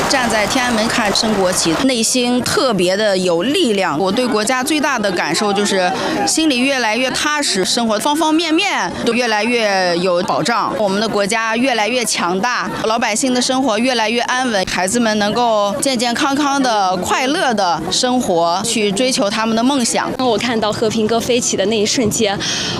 站在天安门看升国旗，内心特别的有力量。我对国家最大的感受就是心里越来越踏实，生活方方面面都越来越有保障，我们的国家越来越强大，老百姓的生活越来越安稳，孩子们能够健健康康的、快乐的生活，去追求他们的梦想。 当我看到和平鸽飞起的那一瞬间，